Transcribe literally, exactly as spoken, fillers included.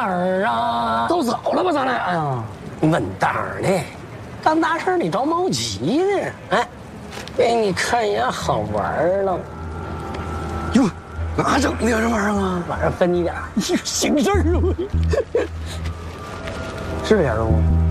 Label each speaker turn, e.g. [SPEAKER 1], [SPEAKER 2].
[SPEAKER 1] 儿啊？
[SPEAKER 2] 都走了吧，咱俩呀？
[SPEAKER 1] 稳当的，干大事你着毛急呢？哎，给你看一眼好玩了。
[SPEAKER 2] 哟，哪整的呀这玩意儿啊？
[SPEAKER 1] 晚上分你点儿，
[SPEAKER 2] 行事儿啊！
[SPEAKER 1] 是点肉吗？